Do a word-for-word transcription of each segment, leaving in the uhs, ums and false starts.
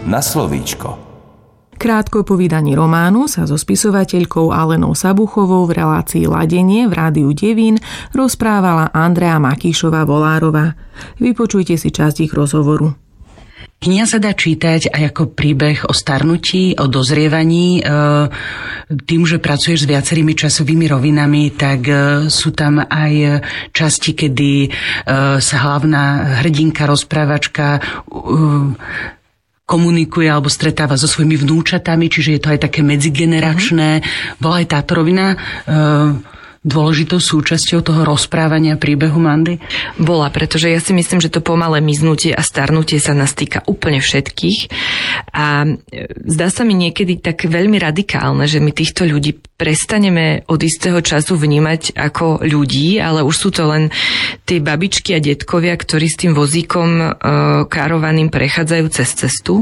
na slovíčko. Krátko po vydaní románu sa so spisovateľkou Alenou Sabuchovou v relácii Ladenie v Rádiu Devín rozprávala Andrea Makíšová-Volárová. Vypočujte si časť ich rozhovoru. Kniha sa dá čítať aj ako príbeh o starnutí, o dozrievaní. Tým, že pracuješ s viacerými časovými rovinami, tak sú tam aj časti, kedy sa hlavná hrdinka, rozprávačka komunikuje alebo stretáva so svojimi vnúčatami, čiže je to aj také medzigeneračné. Bola aj táto rovina dôležitou súčasťou toho rozprávania príbehu Mandy? Bola, pretože ja si myslím, že to pomalé miznutie a starnutie sa nás týka úplne všetkých. A zdá sa mi niekedy tak veľmi radikálne, že my týchto ľudí prestaneme od istého času vnímať ako ľudí, ale už sú to len tie babičky a detkovia, ktorí s tým vozíkom e, károvaným prechádzajú cez cestu.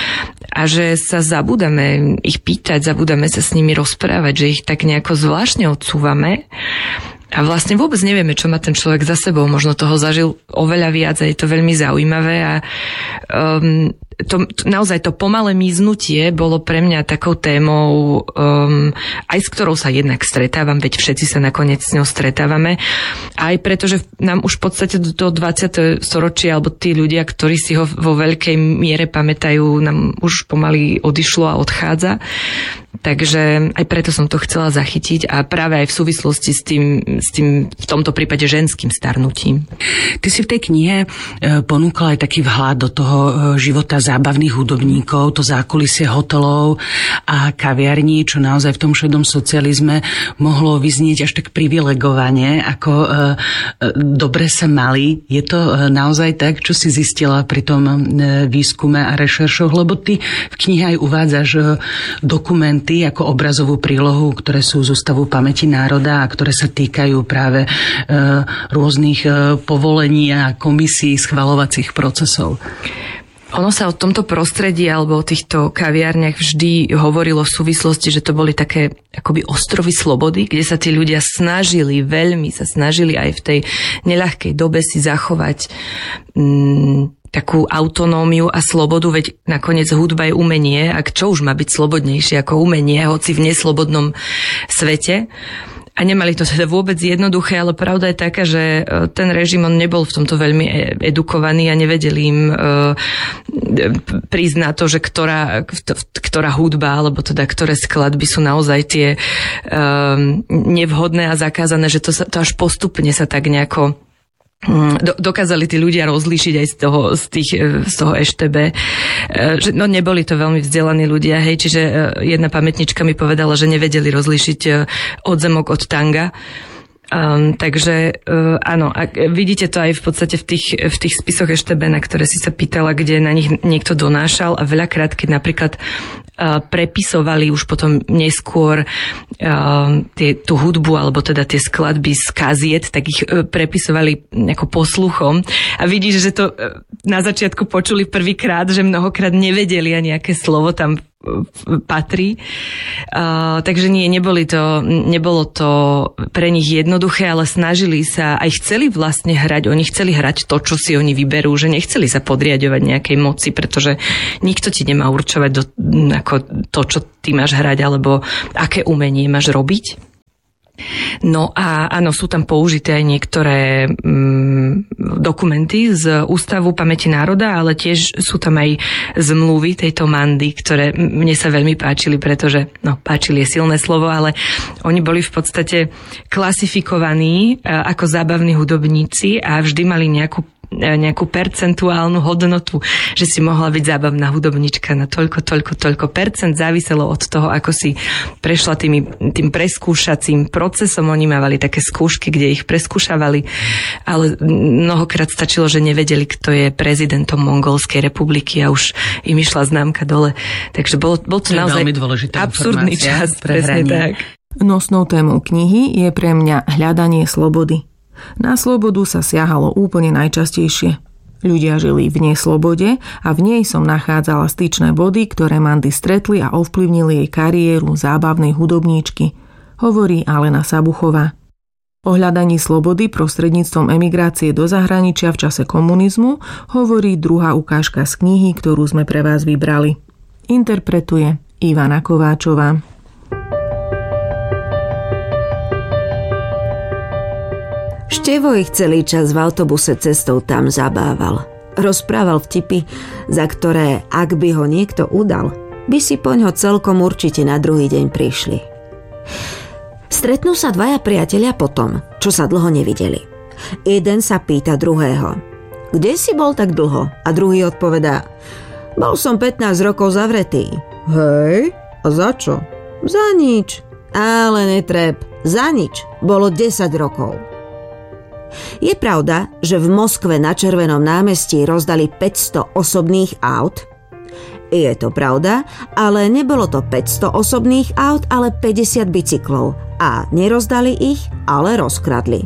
A že sa zabúdame ich pýtať, zabúdame sa s nimi rozprávať, že ich tak nejako zvláštne odsúvame a vlastne vôbec nevieme, čo má ten človek za sebou. Možno toho zažil oveľa viac a je to veľmi zaujímavé a um, to, naozaj to pomalé miznutie bolo pre mňa takou témou, um, aj s ktorou sa jednak stretávam, veď všetci sa nakoniec s ňou stretávame, aj preto, že nám už v podstate do toho dvadsiateho storočia, alebo tí ľudia, ktorí si ho vo veľkej miere pamätajú, nám už pomaly odišlo a odchádza. Takže aj preto som to chcela zachytiť a práve aj v súvislosti s tým, s tým v tomto prípade ženským starnutím. Ty si v tej knihe ponúkla aj taký vhľad do toho života zábavných hudobníkov, to zákulisie hotelov a kaviarní, čo naozaj v tom šedom socializme mohlo vyznieť až tak privilegovane, ako e, e, dobre sa mali. Je to e, naozaj tak, čo si zistila pri tom e, výskume a rešeršoch? Lebo ty v knihe aj uvádzaš e, dokument ako obrazovú prílohu, ktoré sú z Ústavu pamäti národa a ktoré sa týkajú práve e, rôznych e, povolení a komisí schvaľovacích procesov. Ono sa o tomto prostredí alebo o týchto kaviárniach vždy hovorilo v súvislosti, že to boli také akoby ostrovy slobody, kde sa tí ľudia snažili, veľmi sa snažili aj v tej neľahkej dobe si zachovať mm, takú autonómiu a slobodu, veď nakoniec hudba je umenie, a čo už má byť slobodnejšie ako umenie, hoci v neslobodnom svete. A nemali to teda vôbec jednoduché, ale pravda je taká, že ten režim, on nebol v tomto veľmi edukovaný a nevedeli im prísť na to, že ktorá, ktorá hudba, alebo teda ktoré skladby sú naozaj tie nevhodné a zakázané, že to, sa, to až postupne sa tak nejako dokázali tí ľudia rozlíšiť aj z toho, z tých, z toho eš té bé. No neboli to veľmi vzdelaní ľudia, hej, čiže jedna pamätnička mi povedala, že nevedeli rozlíšiť odzemok od tanga. Um, takže uh, áno, a vidíte to aj v podstate v tých, v tých spisoch eš té bé, na ktoré si sa pýtala, kde na nich niekto donášal a veľakrát, keď napríklad uh, prepisovali už potom neskôr uh, tie, tú hudbu alebo teda tie skladby z kaziet, tak ich uh, prepisovali ako posluchom a vidíš, že to uh, na začiatku počuli prvýkrát, že mnohokrát nevedeli ani aké slovo tam patrí. Uh, takže nie, neboli to, nebolo to pre nich jednoduché, ale snažili sa, aj chceli vlastne hrať, oni chceli hrať to, čo si oni vyberú, že nechceli sa podriadovať nejakej moci, pretože nikto ti nemá určovať do, ako to, čo ty máš hrať, alebo aké umenie máš robiť. No a áno, sú tam použité aj niektoré mm, dokumenty z Ústavu pamäti národa, ale tiež sú tam aj zmluvy tejto Mandy, ktoré mne sa veľmi páčili, pretože, no páčili je silné slovo, ale oni boli v podstate klasifikovaní ako zábavní hudobníci a vždy mali nejakú nejakú percentuálnu hodnotu, že si mohla byť zábavná hudobnička na toľko, toľko, toľko percent, záviselo od toho, ako si prešla tými, tým preskúšacím procesom. Oni mávali také skúšky, kde ich preskúšavali, ale mnohokrát stačilo, že nevedeli, kto je prezidentom Mongolskej republiky a už im išla známka dole. Takže bol, bol to, to naozaj absurdný čas. Presne tak. Nosnou témou knihy je pre mňa hľadanie slobody. Na slobodu sa siahalo úplne najčastejšie. Ľudia žili v neslobode a v nej som nachádzala styčné body, ktoré Mandy stretli a ovplyvnili jej kariéru zábavnej hudobníčky, hovorí Alena Sabuchová. O hľadaní slobody prostredníctvom emigrácie do zahraničia v čase komunizmu hovorí druhá ukážka z knihy, ktorú sme pre vás vybrali. Interpretuje Ivana Kováčová. Števo ich celý čas v autobuse cestou tam zabával. Rozprával vtipy, za ktoré, ak by ho niekto udal, by si poňho celkom určite na druhý deň prišli. Stretnú sa dvaja priatelia potom, čo sa dlho nevideli. Jeden sa pýta druhého: kde si bol tak dlho? A druhý odpovedá: bol som pätnásť rokov zavretý. Hej, a za čo? Za nič. Ale netreb, za nič. Bolo desať rokov. Je pravda, že v Moskve na Červenom námestí rozdali päťsto osobných aut? Je to pravda, ale nebolo to päťsto osobných aut, ale päťdesiat bicyklov. A nerozdali ich, ale rozkradli.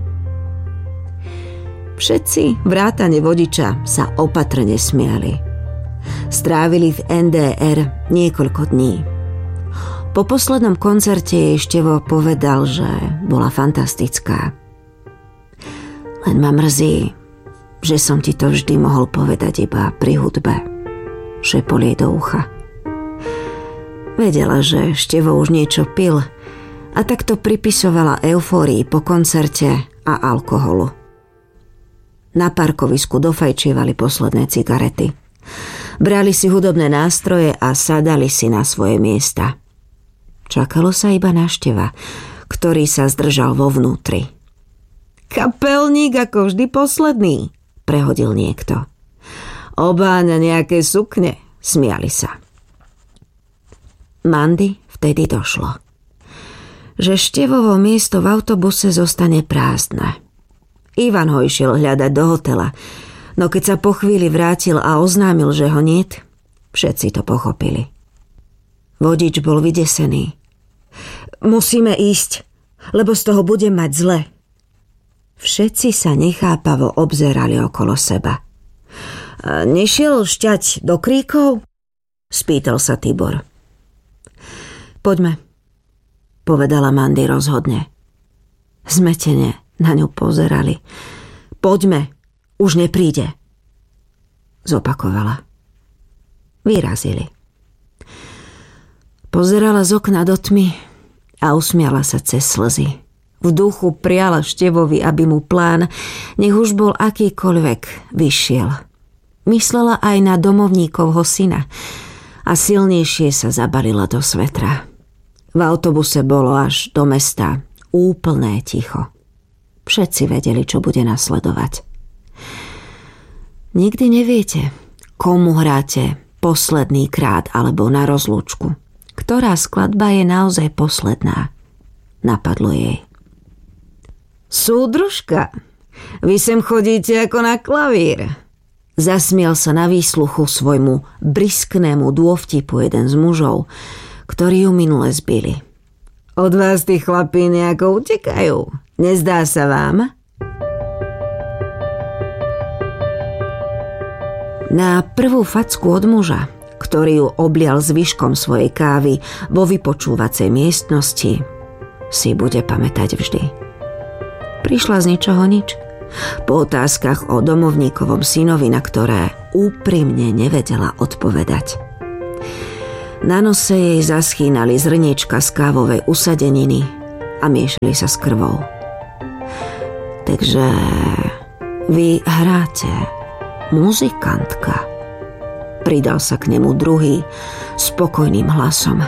Všetci, vrátane vodiča, sa opatrne smiali. Strávili v en dé er niekoľko dní. Po poslednom koncerte jej Števo povedal, že bola fantastická. Len ma mrzí, že som ti to vždy mohol povedať iba pri hudbe. Šepol jej do ucha. Vedela, že Števo už niečo pil, a takto pripisovala eufórii po koncerte a alkoholu. Na parkovisku dofajčievali posledné cigarety. Brali si hudobné nástroje a sadali si na svoje miesta. Čakalo sa iba na Števa, ktorý sa zdržal vo vnútri. Kapelník ako vždy posledný, prehodil niekto. Obáňa nejaké sukne, smiali sa. Mandy vtedy došlo, že Števovo miesto v autobuse zostane prázdne. Ivan ho išiel hľadať do hotela, no keď sa po chvíli vrátil a oznámil, že ho niet, všetci to pochopili. Vodič bol vydesený. Musíme ísť, lebo z toho budem mať zle. Všetci sa nechápavo obzerali okolo seba. A nešiel šťať do kríkov? Spýtal sa Tibor. Poďme, povedala Mandy rozhodne. Zmetene na ňu pozerali. Poďme, už nepríde. Zopakovala. Vyrazili. Pozerala z okna do tmy a usmiala sa cez slzy. V duchu priala Števovi, aby mu plán, nech už bol akýkoľvek, vyšiel. Myslela aj na domovníkovho syna a silnejšie sa zabalila do svetra. V autobuse bolo až do mesta úplné ticho. Všetci vedeli, čo bude nasledovať. Nikdy neviete, komu hráte posledný krát alebo na rozlúčku. Ktorá skladba je naozaj posledná? Napadlo jej. Súdružka, vy sem chodíte ako na klavír. Zasmiel sa na výsluchu svojmu brisknému dôvtipu jeden z mužov, ktorí ju minule zbili. Od vás tí chlapí nejako utekajú. Nezdá sa vám? Na prvú facku od muža, ktorý ju oblial zvyškom svojej kávy vo vypočúvacej miestnosti, si bude pamätať vždy. Prišla z ničoho nič. Po otázkach o domovníkovom synovi, na ktoré úprimne nevedela odpovedať. Na nose jej zaschínali zrniečka z kávovej usadeniny a miešali sa s krvou. Takže vy hráte, muzikantka. Pridal sa k nemu druhý spokojným hlasom.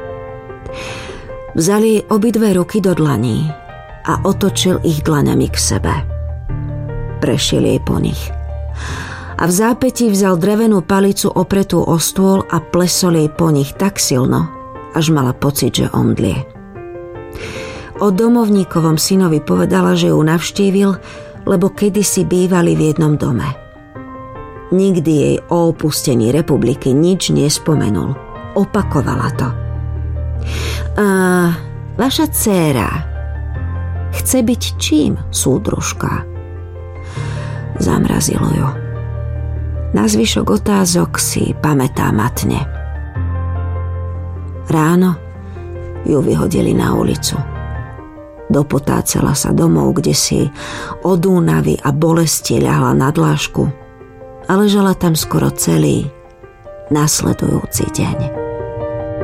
Vzali obidve ruky do dlaní a otočil ich dlaňami k sebe. Prešiel jej po nich. A v zápätí vzal drevenú palicu opretú o stôl a plesol jej po nich tak silno, až mala pocit, že omdlie. O domovníkovom synovi povedala, že ju navštívil, lebo kedysi bývali v jednom dome. Nikdy jej o opustení republiky nič nespomenul. Opakovala to. A vaša dcéra chce byť čím, súdružka? Zamrazilo ju. Na zvyšok otázok si pamätá matne. Ráno ju vyhodili na ulicu. Dopotácala sa domov, kde si od únavy a bolesti ľahla na dlášku a ležala tam skoro celý nasledujúci deň.